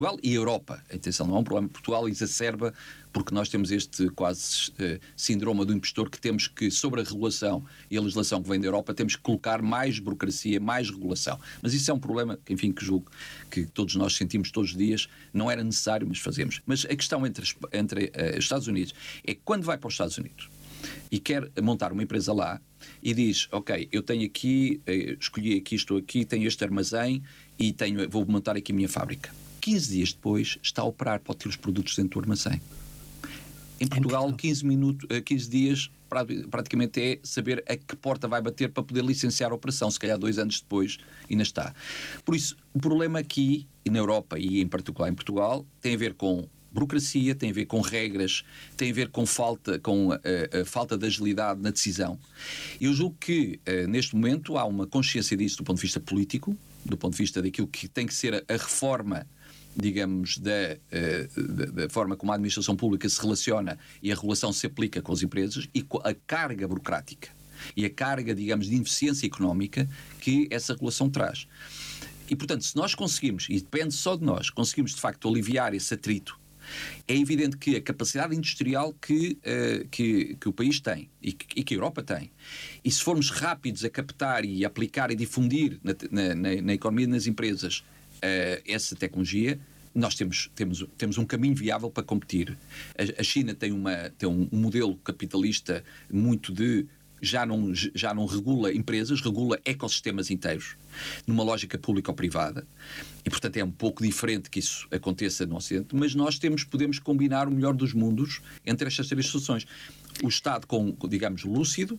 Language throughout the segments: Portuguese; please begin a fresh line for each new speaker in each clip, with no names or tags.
Portugal e a Europa. Atenção, não é um problema de Portugal, exacerba, porque nós temos este quase síndrome do impostor que temos que, sobre a regulação e a legislação que vem da Europa, temos que colocar mais burocracia, mais regulação. Mas isso é um problema, enfim, que julgo que todos nós sentimos todos os dias, não era necessário, mas fazemos. Mas a questão entre os Estados Unidos é que quando vai para os Estados Unidos e quer montar uma empresa lá e diz, ok, eu tenho aqui, escolhi aqui, estou aqui, tenho este armazém e vou montar aqui a minha fábrica. 15 dias depois está a operar, pode ter os produtos dentro do armazém. Em Portugal, 15 dias praticamente é saber a que porta vai bater para poder licenciar a operação, se calhar 2 anos depois ainda está. Por isso, o problema aqui, na Europa e em particular em Portugal, tem a ver com burocracia, tem a ver com regras, tem a ver com a falta de agilidade na decisão. Eu julgo que, neste momento, há uma consciência disso do ponto de vista político, do ponto de vista daquilo que tem que ser a reforma, digamos, da forma como a administração pública se relaciona e a regulação se aplica com as empresas e com a carga burocrática e a carga, digamos, de ineficiência económica que essa regulação traz. E, portanto, se nós conseguimos, e depende só de nós, conseguimos, de facto, aliviar esse atrito, é evidente que a capacidade industrial que o país tem e que a Europa tem, e se formos rápidos a captar e aplicar e difundir na economia e nas empresas essa tecnologia, nós temos um caminho viável para competir. A China tem um modelo capitalista muito de já não regula empresas, regula ecossistemas inteiros, numa lógica pública ou privada, e portanto é um pouco diferente que isso aconteça no Ocidente, mas nós podemos combinar o melhor dos mundos entre estas três soluções. O Estado digamos, lúcido,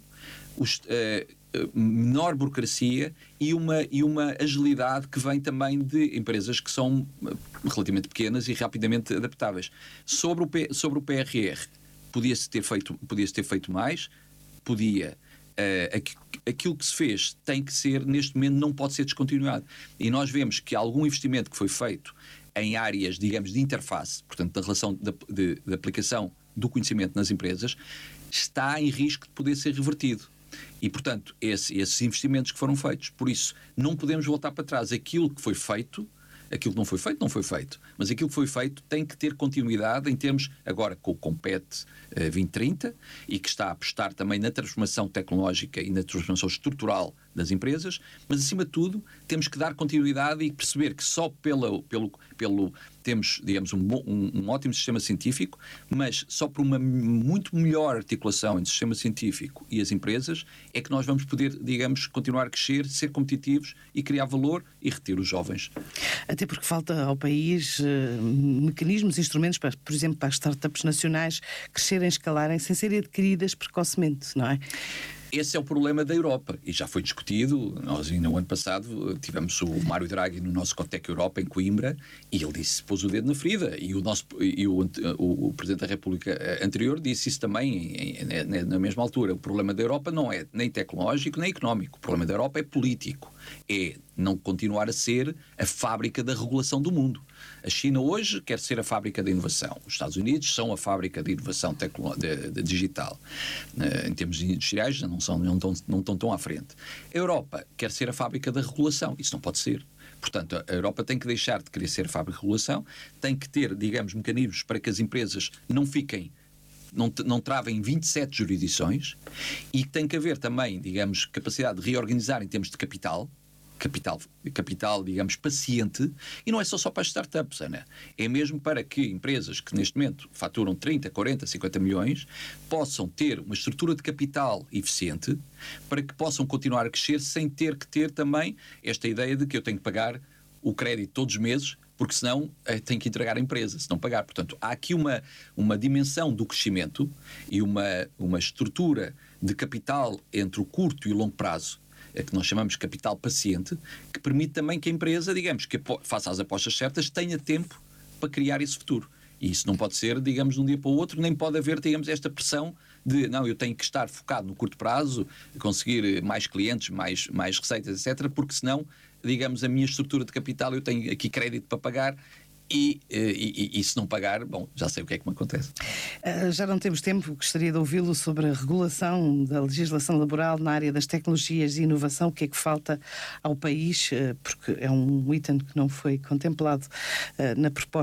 menor burocracia e uma agilidade que vem também de empresas que são relativamente pequenas e rapidamente adaptáveis. Sobre o PRR, podia-se ter feito mais, podia. Aquilo que se fez tem que ser, neste momento, não pode ser descontinuado. E nós vemos que algum investimento que foi feito em áreas, digamos, de interface, portanto, da relação de aplicação do conhecimento nas empresas, está em risco de poder ser revertido. E, portanto, esses investimentos que foram feitos. Por isso, não podemos voltar para trás. Aquilo que foi feito, aquilo que não foi feito, não foi feito. Mas aquilo que foi feito tem que ter continuidade em termos, agora com o Compete 2030, e que está a apostar também na transformação tecnológica e na transformação estrutural das empresas, mas acima de tudo temos que dar continuidade e perceber que só temos, digamos, um ótimo sistema científico, mas só por uma muito melhor articulação entre o sistema científico e as empresas é que nós vamos poder, digamos, continuar a crescer, ser competitivos e criar valor e reter os jovens.
Até porque falta ao país mecanismos, instrumentos, por exemplo, para as startups nacionais crescerem, escalarem, sem serem adquiridas precocemente, não é?
Esse é o problema da Europa e já foi discutido. Nós ainda no ano passado tivemos o Mário Draghi no nosso Cotec Europa em Coimbra e ele pôs o dedo na ferida e o Presidente da República anterior disse isso também na mesma altura. O problema da Europa não é nem tecnológico nem económico. O problema da Europa é político. É não continuar a ser a fábrica da regulação do mundo. A China hoje quer ser a fábrica da inovação. Os Estados Unidos são a fábrica de inovação de digital. Em termos industriais não estão tão à frente. A Europa quer ser a fábrica da regulação. Isso não pode ser. Portanto, a Europa tem que deixar de querer ser a fábrica de regulação, tem que ter, digamos, mecanismos para que as empresas não travem 27 jurisdições e tem que haver também, digamos, capacidade de reorganizar em termos de capital, digamos, paciente, e não é só para as startups, Ana. É mesmo para que empresas que neste momento faturam 30, 40, 50 milhões possam ter uma estrutura de capital eficiente para que possam continuar a crescer sem ter que ter também esta ideia de que eu tenho que pagar o crédito todos os meses porque senão tenho que entregar a empresa, se não pagar. Portanto, há aqui uma dimensão do crescimento e uma estrutura de capital entre o curto e o longo prazo, que nós chamamos de capital paciente, que permite também que a empresa, digamos, que faça as apostas certas, tenha tempo para criar esse futuro. E isso não pode ser, digamos, de um dia para o outro, nem pode haver, digamos, esta pressão de, não, eu tenho que estar focado no curto prazo, conseguir mais clientes, mais receitas, etc., porque senão, digamos, a minha estrutura de capital, eu tenho aqui crédito para pagar E se não pagar, bom, já sei o que é que me acontece.
Já não temos tempo, gostaria de ouvi-lo sobre a regulação da legislação laboral na área das tecnologias e inovação, o que é que falta ao país, porque é um item que não foi contemplado na proposta